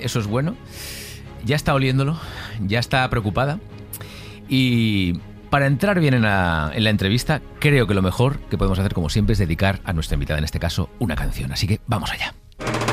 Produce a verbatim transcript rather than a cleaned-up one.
eso es bueno. Ya está oliéndolo, ya está preocupada. Y para entrar bien en la, en la entrevista, creo que lo mejor que podemos hacer, como siempre, es dedicar a nuestra invitada, en este caso, una canción. Así que vamos allá.